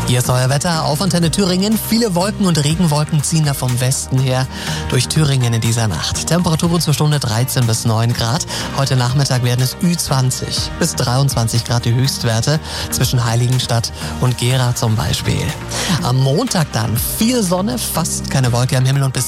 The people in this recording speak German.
Hier ist euer Wetter auf Antenne Thüringen. Viele Wolken und Regenwolken ziehen da vom Westen her durch Thüringen in dieser Nacht. Temperaturen zur Stunde 13 bis 9 Grad. Heute Nachmittag werden es Ü20 bis 23 Grad die Höchstwerte zwischen Heiligenstadt und Gera zum Beispiel. Am Montag dann viel Sonne, fast keine Wolke am Himmel und bis